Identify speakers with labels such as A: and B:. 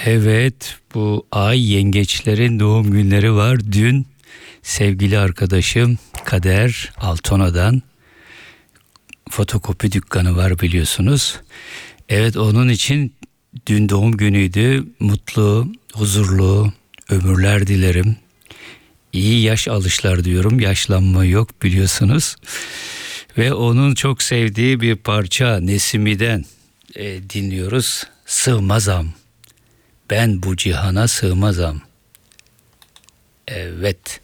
A: Evet, bu ay yengeçlerin doğum günleri var. Dün sevgili arkadaşım Kader Altona'dan fotokopi dükkanı var biliyorsunuz. Evet, onun için dün doğum günüydü. Mutlu, huzurlu ömürler dilerim. İyi yaş alışlar diyorum. Yaşlanma yok biliyorsunuz. Ve onun çok sevdiği bir parça Nesimi'den dinliyoruz. Sığmazam. Ben bu cihana sığmazam. Evet.